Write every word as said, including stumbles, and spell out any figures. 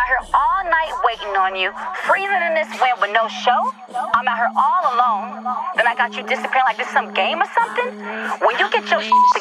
out here all night waiting on you, freezing in this wind with no show. I'm out here all alone. Then I got you disappearing like this some game or something. When you get your shit